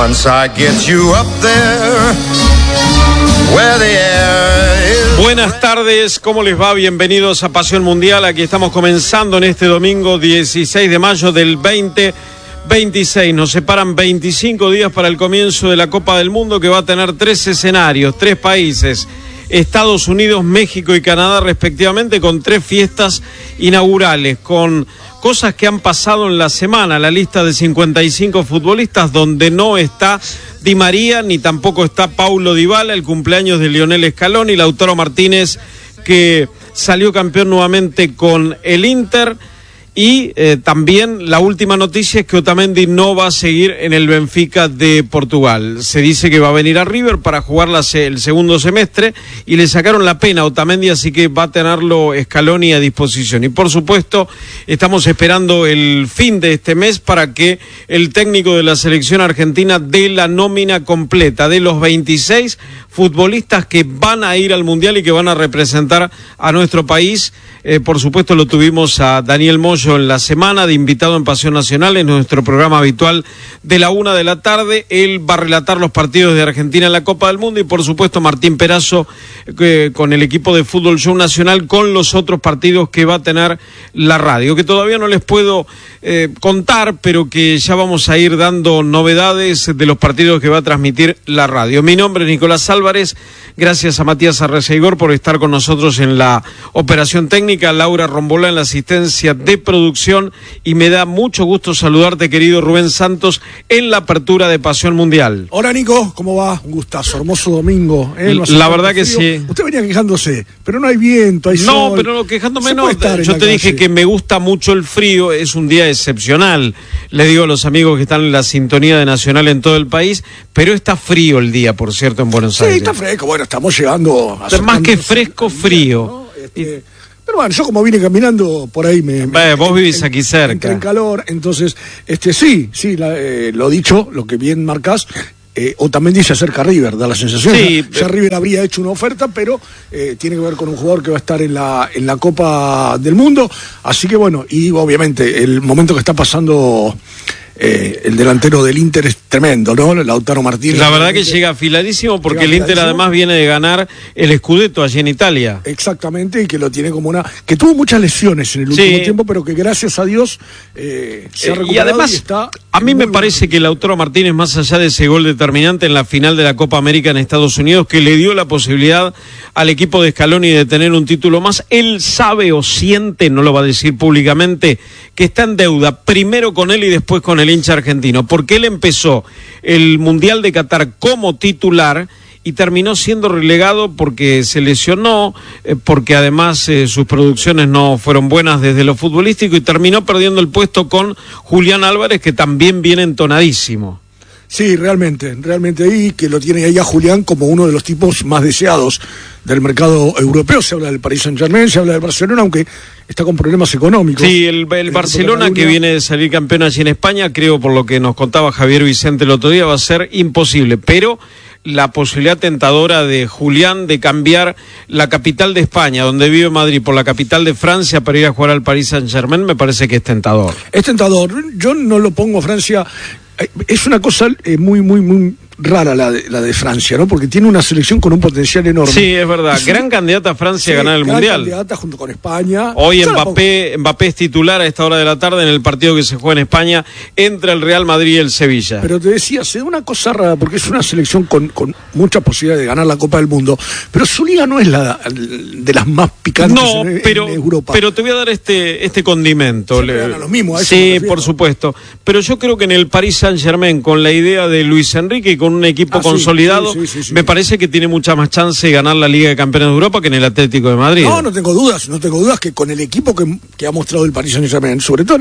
Once I get you up there, where the air is. Buenas tardes, ¿cómo les va? Bienvenidos a Pasión Mundial. Aquí estamos comenzando en este domingo 16 de mayo del 2026. Nos separan 25 días para el comienzo de la Copa del Mundo, que va a tener 3 escenarios, 3 países: Estados Unidos, México y Canadá respectivamente, con 3 fiestas inaugurales, con cosas que han pasado en la semana. La lista de 55 futbolistas, donde no está Di María, ni tampoco está Paulo Dybala, el cumpleaños de Lionel Scaloni, Lautaro Martínez, que salió campeón nuevamente con el Inter. Y también la última noticia es que Otamendi no va a seguir en el Benfica de Portugal. Se dice que va a venir a River para jugar el segundo semestre y le sacaron la pena a Otamendi, así que va a tenerlo Scaloni a disposición. Y por supuesto estamos esperando el fin de este mes para que el técnico de la selección argentina dé la nómina completa de los 26 futbolistas que van a ir al Mundial y que van a representar a nuestro país. Por supuesto lo tuvimos a Daniel Moyo en la semana de invitado en Pasión Nacional, en nuestro programa habitual de la 1 de la tarde. Él va a relatar los partidos de Argentina en la Copa del Mundo, y por supuesto Martín Perazo con el equipo de Fútbol Show Nacional con los otros partidos que va a tener la radio, que todavía no les puedo contar, pero que ya vamos a ir dando novedades de los partidos que va a transmitir la radio. Mi nombre es Nicolás Álvarez, gracias a Matías Arreceigor por estar con nosotros en la operación técnica, Laura Rombolá en la asistencia de producción, y me da mucho gusto saludarte, querido Rubén Santos, en la apertura de Pasión Mundial. Hola Nico, ¿cómo va? Un gustazo, hermoso domingo. La verdad que sí. Usted venía quejándose, pero no hay viento, hay sol. No, pero no, quejándome no. Yo te dije que me gusta mucho el frío, es un día excepcional. Le digo a los amigos que están en la sintonía de Nacional en todo el país, pero está frío el día, por cierto, en Buenos Aires. Sí, está fresco, bueno, estamos llegando a... Más que fresco, frío. ¿No? Pero bueno, yo como vine caminando por ahí vos vivís aquí cerca. Entré en calor, entonces, sí, lo dicho, lo que bien marcás, Otamendi se acerca a River, da la sensación. Sí, ya River habría hecho una oferta, pero tiene que ver con un jugador que va a estar en la Copa del Mundo, así que bueno, y obviamente el momento que está pasando el delantero del Inter es tremendo, ¿no? Lautaro Martínez. La verdad que llega afiladísimo, porque el Inter además viene de ganar el Scudetto allí en Italia. Exactamente, y que lo tiene como que tuvo muchas lesiones en el último tiempo, pero que gracias a Dios se ha recuperado. Y además, está a mí me parece que Lautaro Martínez, más allá de ese gol determinante en la final de la Copa América en Estados Unidos, que le dio la posibilidad al equipo de Scaloni de tener un título más, él sabe o siente, no lo va a decir públicamente, que está en deuda primero con él y después con el hincha argentino, porque él empezó el Mundial de Qatar como titular y terminó siendo relegado porque se lesionó, porque además sus producciones no fueron buenas desde lo futbolístico, y terminó perdiendo el puesto con Julián Álvarez, que también viene entonadísimo. Sí, realmente, y que lo tiene ahí a Julián como uno de los tipos más deseados del mercado europeo. Se habla del Paris Saint-Germain, se habla del Barcelona, aunque está con problemas económicos. Sí, el Barcelona, que viene de salir campeón allí en España, creo, por lo que nos contaba Javier Vicente el otro día, va a ser imposible, pero la posibilidad tentadora de Julián de cambiar la capital de España, donde vive Madrid, por la capital de Francia para ir a jugar al Paris Saint-Germain, me parece que es tentador. Es tentador, yo no lo pongo a Francia. Es una cosa muy rara la de Francia, ¿no? Porque tiene una selección con un potencial enorme. Sí, es verdad. Gran candidata a Francia a ganar el Mundial. Gran candidata junto con España. Hoy Mbappé es titular a esta hora de la tarde en el partido que se juega en España entre el Real Madrid y el Sevilla. Pero te decía, se da una cosa rara, porque es una selección con mucha posibilidad de ganar la Copa del Mundo, pero su liga no es la de las más picantes en Europa. Pero te voy a dar este condimento. Ganan los mismos, sí, por supuesto. Pero yo creo que en el Paris Saint-Germain, con la idea de Luis Enrique y con un equipo consolidado, sí. Me parece que tiene mucha más chance de ganar la Liga de Campeones de Europa que en el Atlético de Madrid. No tengo dudas que con el equipo que ha mostrado el Paris Saint-Germain, sobre todo en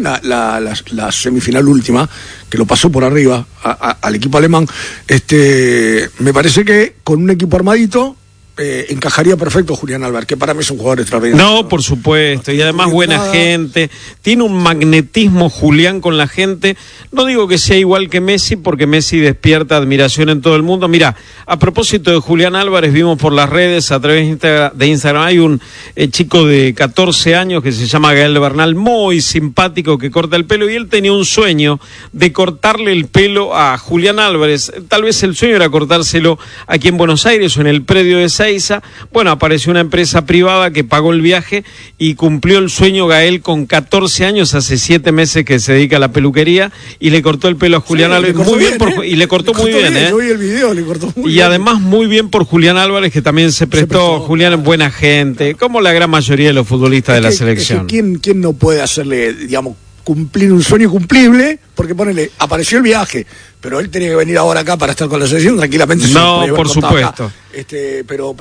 la semifinal última, que lo pasó por arriba al equipo alemán, me parece que con un equipo armadito encajaría perfecto Julián Álvarez, que para mí es un jugador extraordinario. No, por supuesto, y además buena gente, tiene un magnetismo Julián con la gente. No digo que sea igual que Messi, porque Messi despierta admiración en todo el mundo. Mira, a propósito de Julián Álvarez, vimos por las redes, a través de Instagram, hay un chico de 14 años que se llama Gael Bernal, muy simpático, que corta el pelo, y él tenía un sueño de cortarle el pelo a Julián Álvarez. Tal vez el sueño era cortárselo aquí en Buenos Aires o en el predio de Ezeiza. Bueno, apareció una empresa privada que pagó el viaje y cumplió el sueño Gael con 14 años, hace 7 meses que se dedica a la peluquería, y le cortó el pelo a Julián Álvarez muy bien, y le cortó muy bien, Yo vi el video, le cortó muy bien. Y además muy bien por Julián Álvarez, que también se prestó. Julián es buena gente, como la gran mayoría de los futbolistas de la selección. ¿Quién no puede hacerle, digamos, cumplir un sueño cumplible? Porque ponele, apareció el viaje, pero él tenía que venir ahora acá para estar con la selección, tranquilamente. No, por supuesto. Pero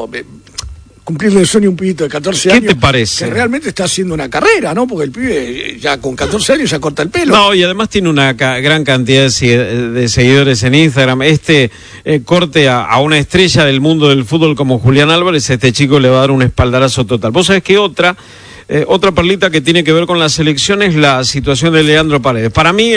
cumplirle el sueño a un pibito de 14 años. ¿Qué te parece? Que realmente está haciendo una carrera, ¿no? Porque el pibe ya con 14 años ya corta el pelo. No, y además tiene una gran cantidad de seguidores en Instagram. Corte a una estrella del mundo del fútbol como Julián Álvarez, este chico le va a dar un espaldarazo total. Vos sabés que otra perlita que tiene que ver con la selección es la situación de Leandro Paredes. Para mí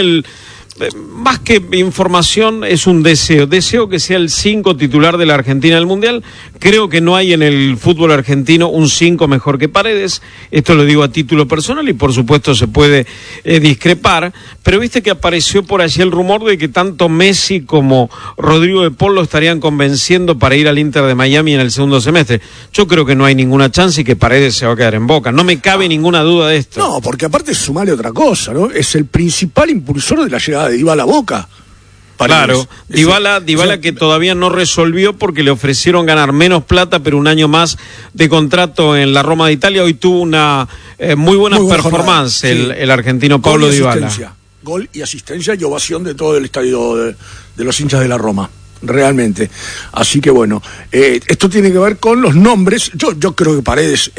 más que información es un deseo que sea el 5 titular de la Argentina del Mundial. Creo que no hay en el fútbol argentino un 5 mejor que Paredes, esto lo digo a título personal y por supuesto se puede discrepar, pero viste que apareció por allí el rumor de que tanto Messi como Rodrigo de Paul lo estarían convenciendo para ir al Inter de Miami en el segundo semestre. Yo creo que no hay ninguna chance y que Paredes se va a quedar en Boca, no me cabe ninguna duda de esto. No, porque aparte sumale otra cosa, ¿no? Es el principal impulsor de la llegada de Dybala a Boca. Claro, Dybala que todavía no resolvió porque le ofrecieron ganar menos plata, pero un año más de contrato en la Roma de Italia. Hoy tuvo una muy buena performance el argentino Pablo Dybala. Gol y asistencia y ovación de todo el estadio de los hinchas de la Roma, realmente. Así que bueno, esto tiene que ver con los nombres. Yo creo que Paredes,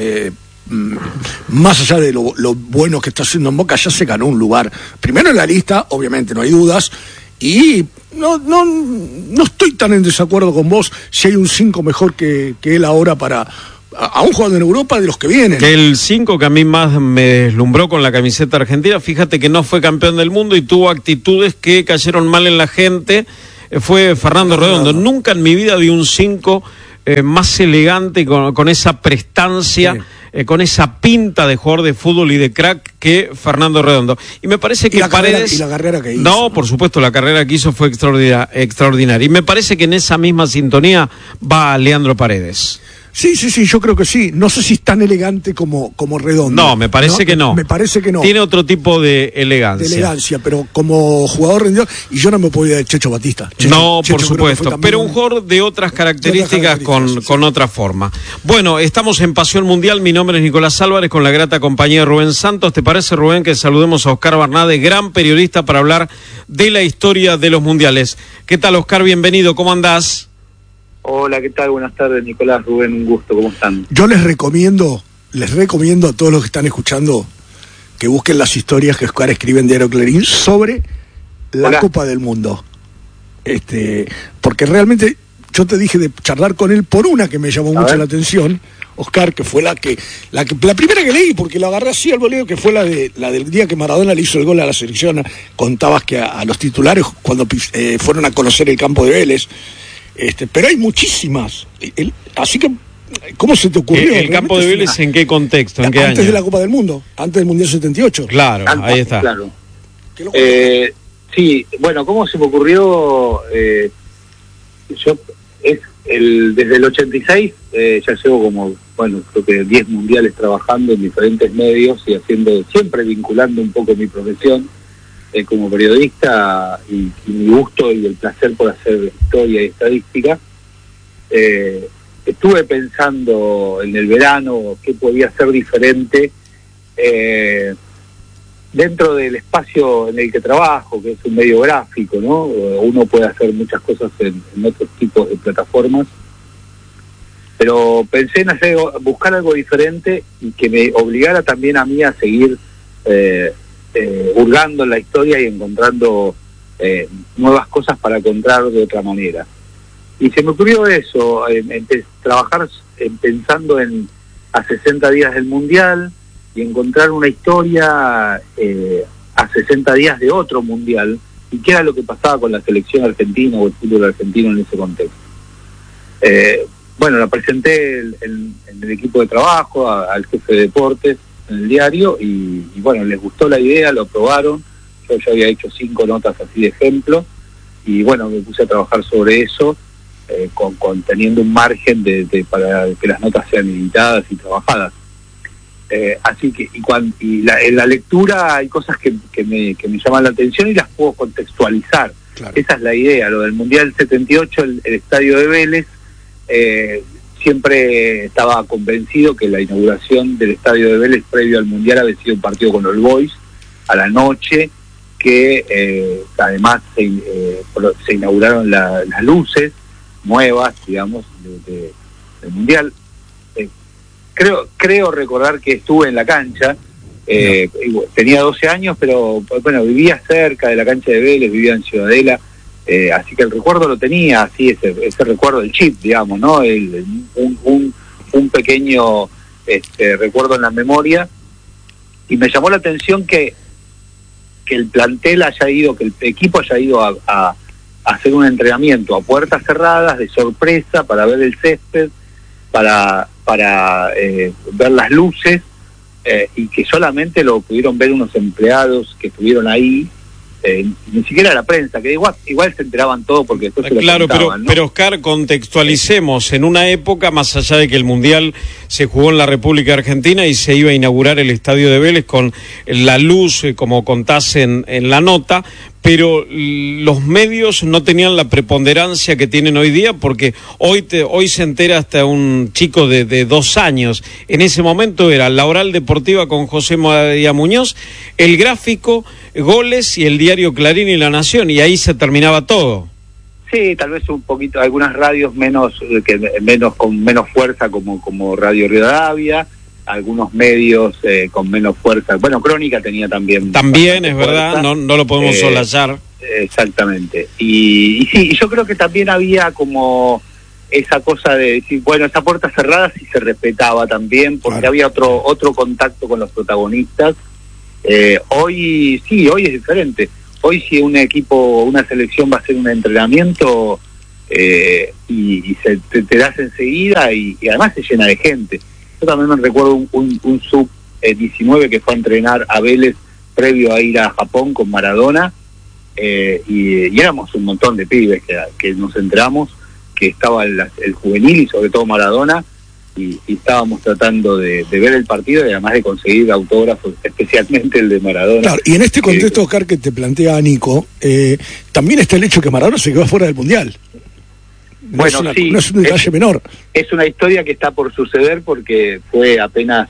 más allá de lo bueno que está haciendo en Boca, ya se ganó un lugar primero en la lista, obviamente no hay dudas, y no estoy tan en desacuerdo con vos si hay un 5 mejor que él ahora para a un jugador en Europa de los que vienen. El 5 que a mí más me deslumbró con la camiseta argentina, fíjate que no fue campeón del mundo y tuvo actitudes que cayeron mal en la gente, fue Fernando Redondo. Nunca en mi vida vi un 5 más elegante, con esa prestancia, con esa pinta de jugador de fútbol y de crack que Fernando Redondo. Y me parece que Paredes... y la carrera que hizo. No, por supuesto, la carrera que hizo fue extraordinaria. Y me parece que en esa misma sintonía va Leandro Paredes. Sí, yo creo que sí. No sé si es tan elegante como Redondo. No, me parece que no. Me parece que no. Tiene otro tipo de elegancia. Pero como jugador rendido, y yo no me podía de Checho Batista. Por supuesto, pero un jugador de otras características, con otra forma. Bueno, estamos en Pasión Mundial, mi nombre es Nicolás Álvarez, con la grata compañía de Rubén Santos. ¿Te parece, Rubén, que saludemos a Oscar Barnade, gran periodista, para hablar de la historia de los mundiales? ¿Qué tal, Oscar? Bienvenido, ¿cómo andás? Hola, ¿qué tal? Buenas tardes, Nicolás, Rubén, un gusto, ¿cómo están? Yo les recomiendo a todos los que están escuchando que busquen las historias que Oscar escribe en Diario Clarín sobre la Copa del Mundo. Porque realmente yo te dije de charlar con él por una que me llamó mucho la atención, Oscar, que fue la primera que leí, porque la agarré así al boleo, que fue la del día que Maradona le hizo el gol a la selección. Contabas que a los titulares cuando fueron a conocer el campo de Vélez. Pero hay muchísimas. Así que, ¿cómo se te ocurrió? ¿El campo de Vélez en qué contexto? ¿En qué antes año? De la Copa del Mundo, antes del Mundial 78. Claro, ahí está. Claro. Sí, bueno, ¿cómo se me ocurrió? Desde el 86 ya llevo como, creo que 10 mundiales trabajando en diferentes medios y siempre vinculando un poco mi profesión como periodista y mi gusto y el placer por hacer historia y estadística. Estuve pensando en el verano qué podía ser diferente dentro del espacio en el que trabajo, que es un medio gráfico, ¿no? Uno puede hacer muchas cosas en otros tipos de plataformas, pero pensé en buscar algo diferente y que me obligara también a mí a seguir hurgando en la historia y encontrando nuevas cosas para contar de otra manera. Y se me ocurrió eso, trabajar pensando a 60 días del Mundial y encontrar una historia a 60 días de otro Mundial, y qué era lo que pasaba con la selección argentina o el fútbol argentino en ese contexto. Bueno, la presenté en el equipo de trabajo, al jefe de deportes en el diario, y bueno, les gustó la idea, lo aprobaron. Yo ya había hecho 5 notas así de ejemplo, y bueno, me puse a trabajar sobre eso, teniendo un margen para que las notas sean editadas y trabajadas. Así que en la lectura hay cosas que me llaman la atención y las puedo contextualizar. Claro. Esa es la idea. Lo del Mundial 78, el estadio de Vélez, siempre estaba convencido que la inauguración del estadio de Vélez previo al Mundial había sido un partido con All Boys a la noche, que además se inauguraron las luces nuevas, digamos, del Mundial. Creo recordar que estuve en la cancha, tenía 12 años, pero bueno, vivía cerca de la cancha de Vélez, vivía en Ciudadela, así que el recuerdo lo tenía, así ese recuerdo del chip, digamos, ¿no? Un pequeño recuerdo en la memoria, y me llamó la atención que el plantel haya ido, que el equipo haya ido a hacer un entrenamiento a puertas cerradas, de sorpresa, para ver el césped, para ver las luces, y que solamente lo pudieron ver unos empleados que estuvieron ahí, ni siquiera la prensa, que igual se enteraban todo porque después se lo contaban, ¿no? Pero Oscar, contextualicemos, en una época, más allá de que el Mundial se jugó en la República Argentina y se iba a inaugurar el estadio de Vélez con la luz, como contás en la nota, pero los medios no tenían la preponderancia que tienen hoy día, porque hoy se entera hasta un chico de 2 años. En ese momento era la Oral Deportiva con José María Muñoz, el Gráfico, Goles y el diario Clarín y La Nación, y ahí se terminaba todo. Sí, tal vez un poquito, algunas radios con menos fuerza como Radio Rivadavia, algunos medios con menos fuerza. Bueno, Crónica tenía también es verdad, no lo podemos soslayar. Exactamente. Y sí, yo creo que también había como esa cosa de decir, bueno, esa puerta cerrada sí se respetaba también, porque claro, había otro contacto con los protagonistas. Hoy es diferente. Hoy si un equipo, una selección va a hacer un entrenamiento y te das enseguida, y además se llena de gente. Yo también me recuerdo un sub-19 que fue a entrenar a Vélez previo a ir a Japón con Maradona, y éramos un montón de pibes que nos enteramos que estaba el juvenil y sobre todo Maradona, y estábamos tratando de ver el partido y además de conseguir autógrafos, especialmente el de Maradona. Claro, y en este contexto, Oscar, que te plantea Nico, también está el hecho que Maradona se quedó fuera del Mundial. No es un detalle menor. Es una historia que está por suceder porque fue apenas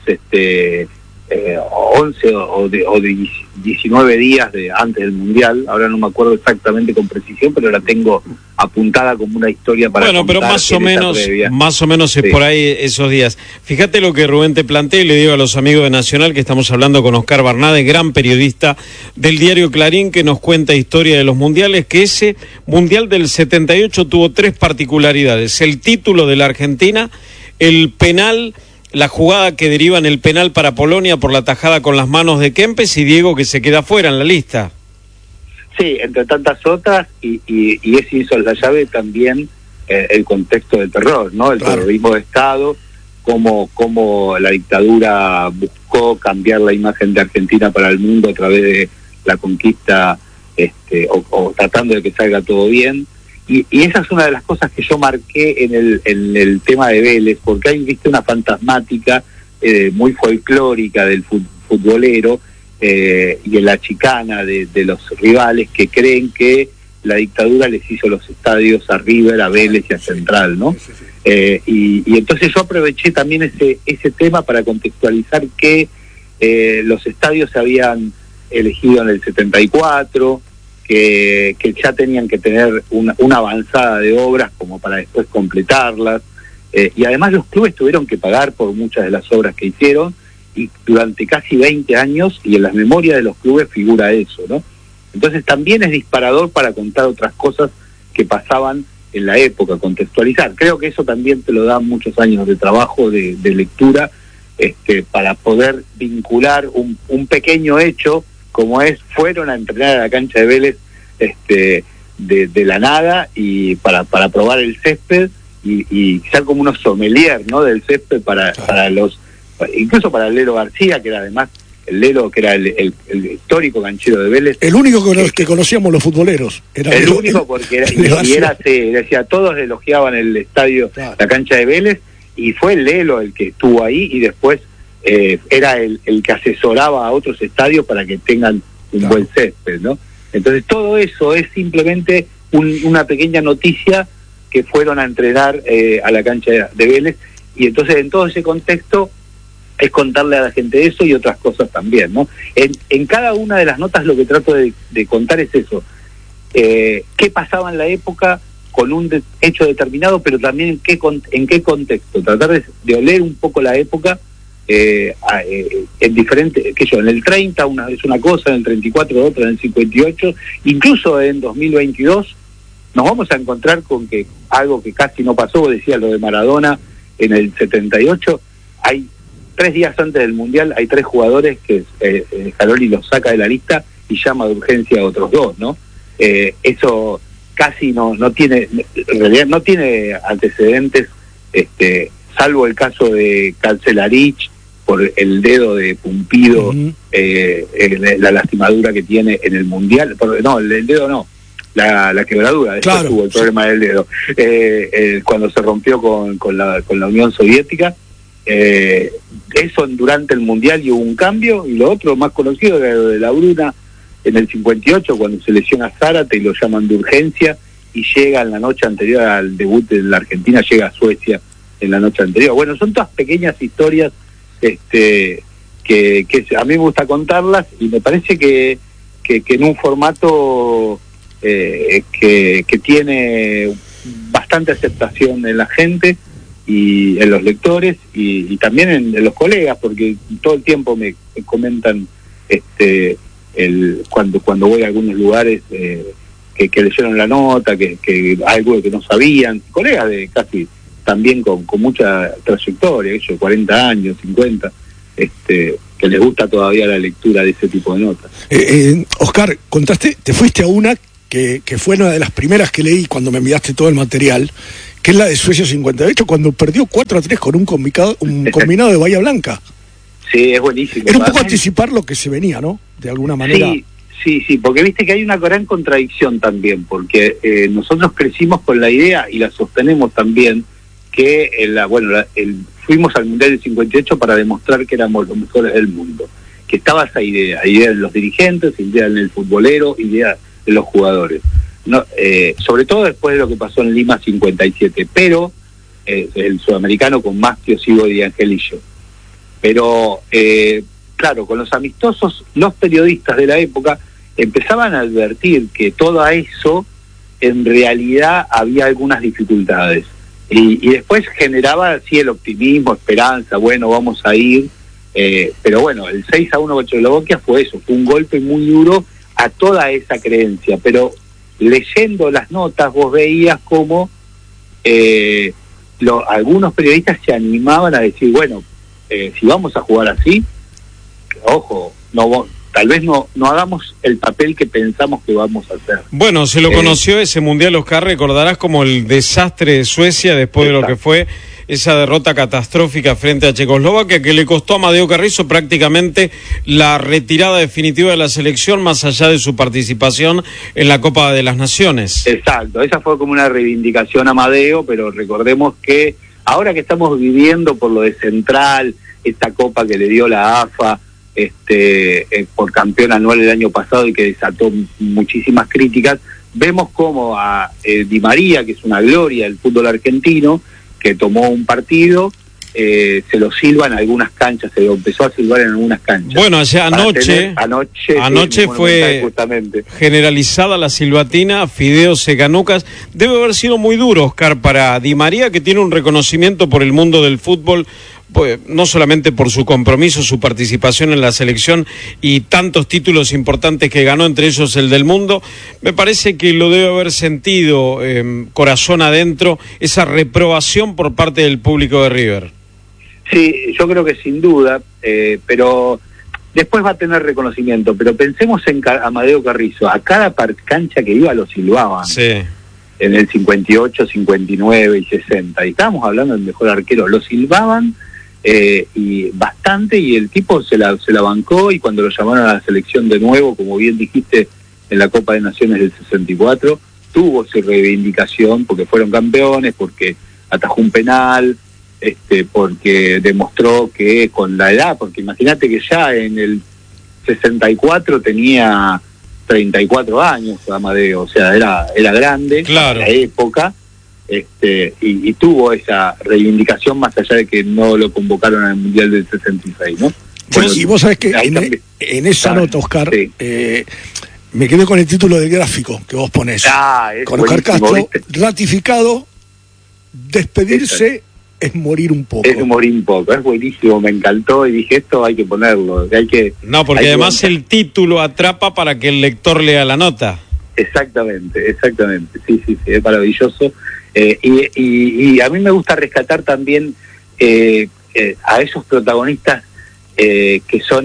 11 o 19 días antes del Mundial. Ahora no me acuerdo exactamente con precisión, pero la tengo apuntada como una historia para contar. Bueno, pero más o menos es por ahí esos días. Fíjate lo que Rubén te plantea, y le digo a los amigos de Nacional que estamos hablando con Oscar Barnade, gran periodista del diario Clarín, que nos cuenta historia de los mundiales, que ese Mundial del 78 tuvo 3 particularidades: el título de la Argentina, el penal, la jugada que deriva en el penal para Polonia por la tajada con las manos de Kempes, y Diego, que se queda fuera en la lista. Sí, entre tantas otras, y ese hizo la llave también el contexto del terror, ¿no? El terrorismo de Estado, cómo la dictadura buscó cambiar la imagen de Argentina para el mundo a través de la conquista, o tratando de que salga todo bien. Y esa es una de las cosas que yo marqué en el tema de Vélez, porque hay, viste, una fantasmática muy folclórica del futbolero, y en la chicana de los rivales que creen que la dictadura les hizo los estadios a River, a Vélez y a Central, ¿no? Y entonces yo aproveché también ese tema para contextualizar que los estadios se habían elegido en el 74, que ya tenían que tener una avanzada de obras como para después completarlas, y además los clubes tuvieron que pagar por muchas de las obras que hicieron, y durante casi 20 años, y en las memorias de los clubes figura eso, ¿no? Entonces también es disparador para contar otras cosas que pasaban en la época, contextualizar. Creo que eso también te lo dan muchos años de trabajo, de lectura, para poder vincular un pequeño hecho como fueron a entrenar a la cancha de Vélez de la nada y para probar el césped y ser como unos sommelier, ¿no?, del césped para incluso para el Lelo García, que era además el Lelo, que era el histórico canchero de Vélez. El único que conocíamos los futboleros. Era el único, porque decía, todos elogiaban el estadio, claro, la cancha de Vélez, y fue el Lelo el que estuvo ahí, y después era el que asesoraba a otros estadios para que tengan un, claro, buen césped, ¿no? Entonces todo eso es simplemente una pequeña noticia que fueron a entrenar a la cancha de Vélez, y entonces en todo ese contexto es contarle a la gente eso y otras cosas también, ¿no? En cada una de las notas lo que trato de contar es eso, qué pasaba en la época con un hecho determinado, pero también en qué contexto, tratar de oler un poco la época en diferentes, en el 30 es una cosa, en el 34 otra, en el 58, incluso en 2022 nos vamos a encontrar con que algo que casi no pasó, decía lo de Maradona en el 78, hay 3 días antes del Mundial, hay 3 jugadores que Scaloni los saca de la lista y llama de urgencia a otros 2, ¿no? Eso casi no tiene, en realidad no tiene antecedentes, salvo el caso de Cancelarich por el dedo de Pumpido, uh-huh, la lastimadura que tiene en el Mundial, el dedo no, la quebradura, después, claro, tuvo el problema, sí, del dedo, cuando se rompió con la Unión Soviética, eso durante el Mundial, y hubo un cambio, y lo otro más conocido era lo de la Bruna en el 58, cuando se lesiona Zárate y lo llaman de urgencia, y llega en la noche anterior al debut de la Argentina, llega a Suecia en la noche anterior. Bueno, son todas pequeñas historias que a mí me gusta contarlas, y me parece que en un formato que tiene bastante aceptación en la gente y en los lectores y también en los colegas, porque todo el tiempo me comentan cuando voy a algunos lugares que leyeron la nota, que algo que no sabían, colegas de casi también con mucha trayectoria, ellos 40 años, 50, que les gusta todavía la lectura de ese tipo de notas. Oscar, te fuiste a una que fue una de las primeras que leí cuando me enviaste todo el material, que es la de Suecia 58, cuando perdió 4-3 con un combinado de Bahía Blanca. Sí, es buenísimo. Era un poco anticipar lo que se venía, ¿no? De alguna manera. Sí, porque viste que hay una gran contradicción también, porque nosotros crecimos con la idea, y la sostenemos también, que fuimos al Mundial del 58 para demostrar que éramos los mejores del mundo, que estaba esa idea de los dirigentes, idea en el futbolero, idea de los jugadores, no, sobre todo después de lo que pasó en Lima 57, pero el sudamericano con Mastio, Sigo y Angelillo. Pero claro, con los amistosos, los periodistas de la época empezaban a advertir que todo eso en realidad había algunas dificultades, y después generaba así el optimismo, esperanza, bueno, vamos a ir, pero bueno, el 6-1 con Checoslovaquia fue eso, fue un golpe muy duro a toda esa creencia, pero leyendo las notas vos veías como algunos periodistas se animaban a decir, bueno, si vamos a jugar así, ojo, tal vez no hagamos el papel que pensamos que vamos a hacer. Bueno, se lo conoció ese Mundial, Oscar, recordarás como el desastre de Suecia después, exacto, de lo que fue esa derrota catastrófica frente a Checoslovaquia, que le costó a Amadeo Carrizo prácticamente la retirada definitiva de la selección, más allá de su participación en la Copa de las Naciones. Exacto, esa fue como una reivindicación a Amadeo, pero recordemos que ahora que estamos viviendo por lo de Central, esta copa que le dio la AFA, por campeón anual el año pasado y que desató muchísimas críticas, vemos como a Di María, que es una gloria del fútbol argentino, que tomó un partido, se lo silba en algunas canchas, se lo empezó a silbar en algunas canchas. Bueno, anoche fue justamente generalizada la silbatina, Fideo Seganucas. Debe haber sido muy duro, Oscar, para Di María, que tiene un reconocimiento por el mundo del fútbol pues, no solamente por su compromiso, su participación en la selección y tantos títulos importantes que ganó, entre ellos el del mundo, me parece que lo debe haber sentido corazón adentro, esa reprobación por parte del público de River. Sí, yo creo que sin duda, pero después va a tener reconocimiento, pero pensemos en Amadeo Carrizo, a cada cancha que iba lo silbaban. Sí. En el 58, 59 y 60, y estábamos hablando del mejor arquero, lo silbaban y bastante, y el tipo se la bancó, y cuando lo llamaron a la selección de nuevo, como bien dijiste, en la Copa de Naciones del 64, tuvo su reivindicación, porque fueron campeones, porque atajó un penal, porque demostró que con la edad, porque imagínate que ya en el 64 tenía 34 años Amadeo, o sea, era grande, claro, en la época, y tuvo esa reivindicación más allá de que no lo convocaron al Mundial del 66, ¿no? Bueno, y vos sabés que en esa nota, Oscar, sí, me quedé con el título del gráfico que vos ponés. Con Oscar Castro, ¿viste? Ratificado, despedirse es morir un poco. Es morir un poco, es buenísimo, me encantó y dije, esto hay que ponerlo, No, porque además el título atrapa para que el lector lea la nota. Exactamente, sí, es maravilloso. Y a mí me gusta rescatar también a esos protagonistas que son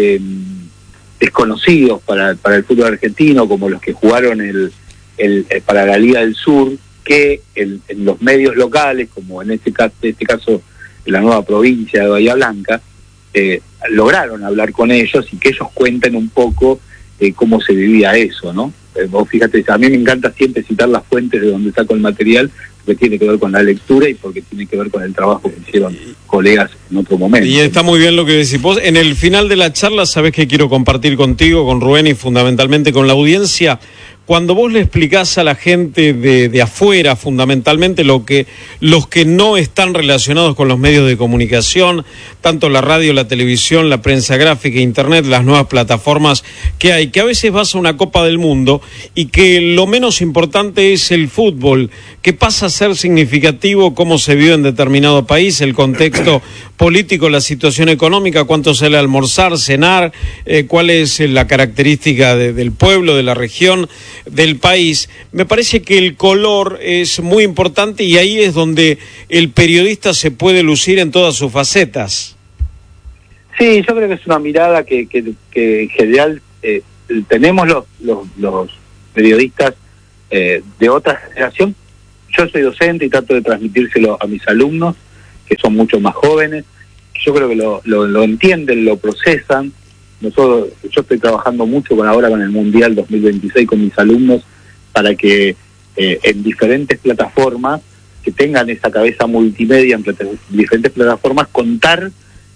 desconocidos para el fútbol argentino, como los que jugaron para la Liga del Sur, que en los medios locales, como en este caso en la nueva provincia de Bahía Blanca, lograron hablar con ellos y que ellos cuenten un poco cómo se vivía eso, ¿no? Vos fíjate, a mí me encanta siempre citar las fuentes de donde saco el material, porque tiene que ver con la lectura y porque tiene que ver con el trabajo que hicieron colegas en otro momento. Y está muy bien lo que decís vos. En el final de la charla, sabés que quiero compartir contigo, con Rubén y fundamentalmente con la audiencia. Cuando vos le explicás a la gente de afuera, fundamentalmente los que no están relacionados con los medios de comunicación, tanto la radio, la televisión, la prensa gráfica, internet, las nuevas plataformas que hay, que a veces vas a una Copa del Mundo y que lo menos importante es el fútbol, que pasa a ser significativo cómo se vive en determinado país, el contexto político, la situación económica, cuánto sale a almorzar, cenar, cuál es la característica del pueblo, de la región, del país. Me parece que el color es muy importante y ahí es donde el periodista se puede lucir en todas sus facetas. Sí, yo creo que es una mirada que en general tenemos los periodistas de otra generación. Yo soy docente y trato de transmitírselo a mis alumnos, que son mucho más jóvenes. Yo creo que lo entienden, lo procesan. Yo estoy trabajando mucho ahora con el Mundial 2026 con mis alumnos para que en diferentes plataformas, que tengan esa cabeza multimedia en diferentes plataformas, contar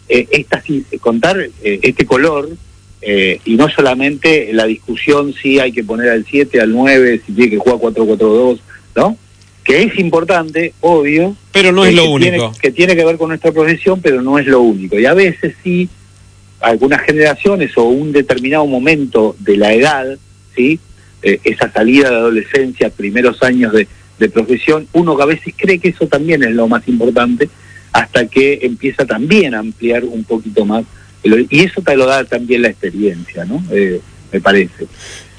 este color, y no solamente la discusión si hay que poner al 7, al 9, si tiene que jugar 4-4-2, ¿no? Que es importante, obvio, pero no es lo único. Que tiene que ver con nuestra profesión, pero no es lo único. Y a veces sí, algunas generaciones o un determinado momento de la edad, ¿sí? Esa salida de adolescencia, primeros años de profesión, uno que a veces cree que eso también es lo más importante, hasta que empieza también a ampliar un poquito más. Y eso te lo da también la experiencia, ¿no? Me parece.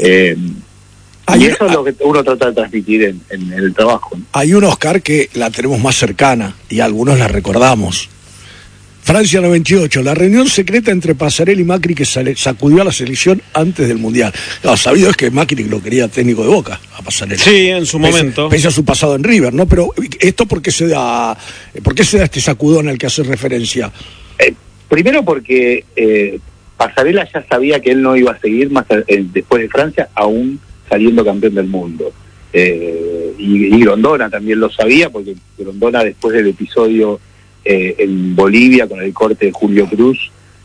Y eso es lo que uno trata de transmitir en el trabajo, ¿no? Hay un Oscar que la tenemos más cercana y algunos la recordamos. Francia 98, la reunión secreta entre Pasarela y Macri que sacudió a la selección antes del Mundial. Lo sabido es que Macri lo quería técnico de Boca, a Pasarela. Sí, en su momento. Pese a su pasado en River, ¿no? Pero ¿esto por qué se da este sacudón al que hace referencia? Primero porque Pasarela ya sabía que él no iba a seguir más después de Francia, aún saliendo campeón del mundo. Y Grondona también lo sabía, porque Grondona, después del episodio en Bolivia con el corte de Julio Cruz,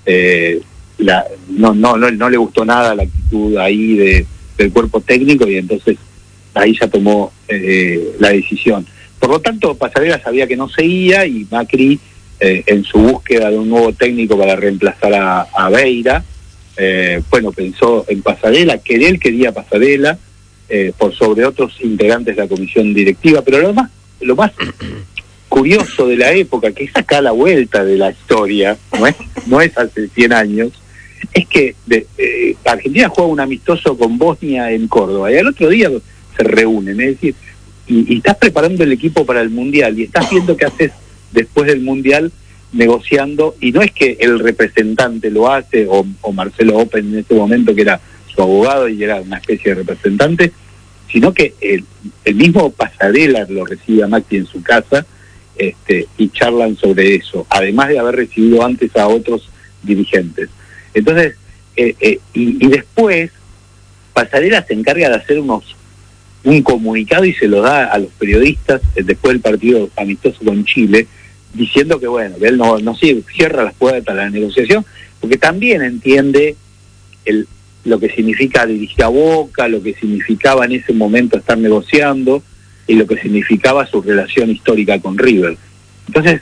no le gustó nada la actitud ahí del cuerpo técnico, y entonces ahí ya tomó la decisión. Por lo tanto, Pasarela sabía que no seguía, y Macri, en su búsqueda de un nuevo técnico para reemplazar a Beira, pensó en Pasarela, que él quería Pasarela por sobre otros integrantes de la comisión directiva, pero lo más curioso de la época, que es acá la vuelta de la historia, no es hace 100 años, es que Argentina juega un amistoso con Bosnia en Córdoba, y al otro día se reúnen, es decir, y estás preparando el equipo para el Mundial, y estás viendo qué haces después del Mundial, negociando, y no es que el representante lo hace, o Marcelo Open en ese momento, que era su abogado y era una especie de representante, sino que el mismo Pasarela lo recibe a Macri en su casa, y charlan sobre eso, además de haber recibido antes a otros dirigentes. Entonces, y después, Pasarela se encarga de hacer un comunicado y se lo da a los periodistas después del partido amistoso con Chile, diciendo que bueno, que él no cierra las puertas a la negociación, porque también entiende lo que significa dirigir a Boca, lo que significaba en ese momento estar negociando, y lo que significaba su relación histórica con River. Entonces,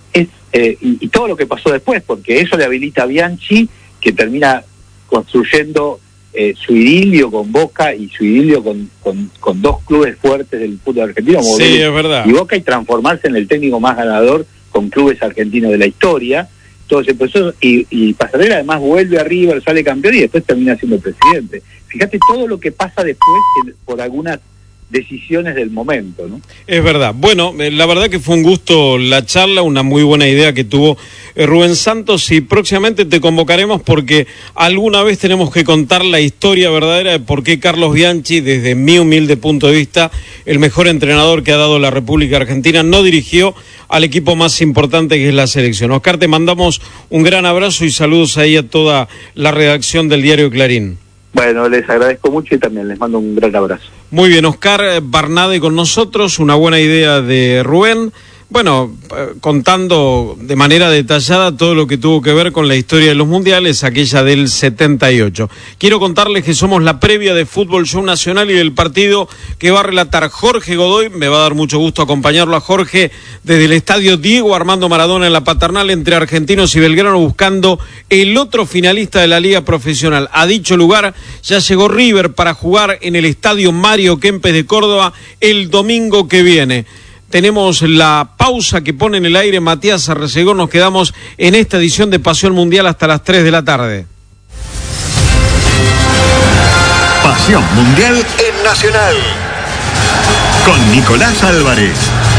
y todo lo que pasó después, porque eso le habilita a Bianchi, que termina construyendo su idilio con Boca y su idilio con dos clubes fuertes del fútbol argentino, como sí, es verdad, y Boca, y transformarse en el técnico más ganador con clubes argentinos de la historia. Todo ese proceso, y Pasarela además vuelve a River, sale campeón y después termina siendo presidente. Fíjate todo lo que pasa después por algunas decisiones del momento, ¿no? Es verdad. Bueno, la verdad que fue un gusto la charla, una muy buena idea que tuvo Rubén Santos, y próximamente te convocaremos porque alguna vez tenemos que contar la historia verdadera de por qué Carlos Bianchi, desde mi humilde punto de vista, el mejor entrenador que ha dado la República Argentina, no dirigió al equipo más importante que es la selección. Oscar, te mandamos un gran abrazo y saludos ahí a toda la redacción del diario Clarín. Bueno, les agradezco mucho y también les mando un gran abrazo. Muy bien, Oscar Barnade con nosotros, una buena idea de Rubén. Bueno, contando de manera detallada todo lo que tuvo que ver con la historia de los mundiales, aquella del 78. Quiero contarles que somos la previa de Fútbol Show Nacional y del partido que va a relatar Jorge Godoy. Me va a dar mucho gusto acompañarlo a Jorge desde el estadio Diego Armando Maradona en la Paternal, entre Argentinos y Belgrano, buscando el otro finalista de la Liga Profesional. A dicho lugar ya llegó River para jugar en el estadio Mario Kempes de Córdoba el domingo que viene. Tenemos la pausa que pone en el aire Matías Arrecegón. Nos quedamos en esta edición de Pasión Mundial hasta las 3 de la tarde. Pasión Mundial en Nacional, con Nicolás Álvarez.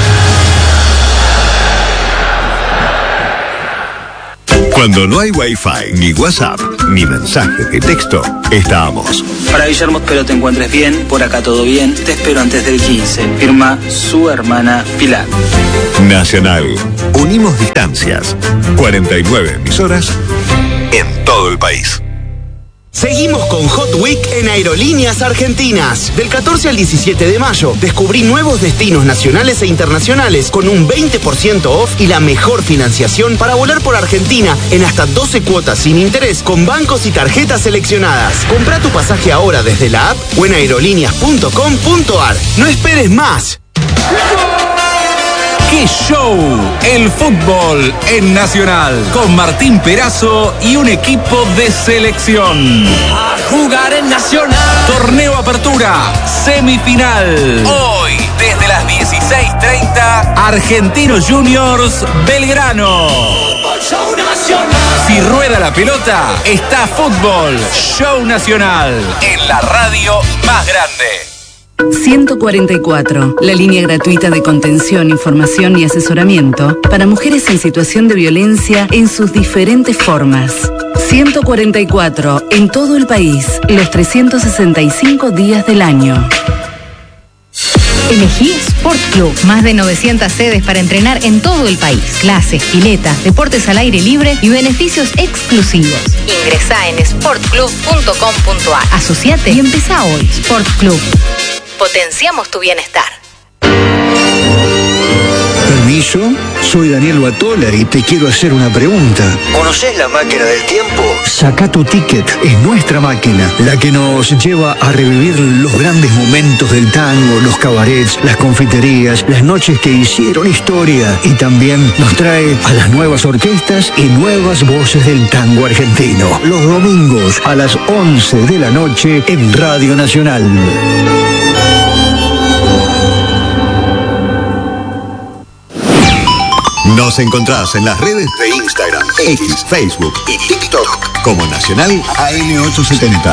Cuando no hay Wi-Fi, ni WhatsApp, ni mensajes de texto, estamos. Para Guillermo, espero te encuentres bien, por acá todo bien, te espero antes del 15, firma su hermana Pilar. Nacional, unimos distancias, 49 emisoras en todo el país. Seguimos con Hot Week en Aerolíneas Argentinas. Del 14 al 17 de mayo, descubrí nuevos destinos nacionales e internacionales con un 20% off y la mejor financiación para volar por Argentina en hasta 12 cuotas sin interés con bancos y tarjetas seleccionadas. Compra tu pasaje ahora desde la app o en aerolíneas.com.ar. ¡No esperes más! ¡Qué show! El fútbol en Nacional, con Martín Perazo y un equipo de selección. A jugar en Nacional. Torneo Apertura, semifinal. Hoy, desde las 16:30, Argentinos Juniors, Belgrano. Show Nacional. Si rueda la pelota, está Fútbol Show Nacional, en la radio más grande. 144, la línea gratuita de contención, información y asesoramiento para mujeres en situación de violencia en sus diferentes formas. 144, en todo el país, los 365 días del año. Elegí Sport Club. Más de 900 sedes para entrenar en todo el país. Clases, piletas, deportes al aire libre y beneficios exclusivos. Ingresá en sportclub.com.ar. Asociate y empezá hoy. Sport Club. Potenciamos tu bienestar. Permiso, soy Daniel Batola y te quiero hacer una pregunta. ¿Conocés la máquina del tiempo? Saca tu ticket, es nuestra máquina, la que nos lleva a revivir los grandes momentos del tango, los cabarets, las confiterías, las noches que hicieron historia, y también nos trae a las nuevas orquestas y nuevas voces del tango argentino. Los domingos a las 11 de la noche en Radio Nacional. Nos encontrás en las redes de Instagram, X, Facebook y TikTok como Nacional AM870.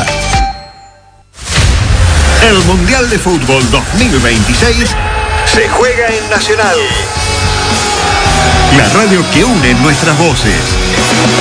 El Mundial de Fútbol 2026 se juega en Nacional. La radio que une nuestras voces.